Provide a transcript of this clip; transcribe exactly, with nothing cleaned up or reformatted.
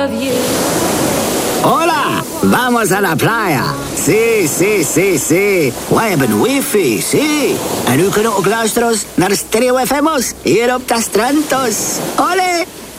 Hola, vamos a la playa. Sí, sí, sí, sí. Wij hebben wifi, sí. En u kunt ook luisteren naar Stereo F M's hier op de Strantos. Olé!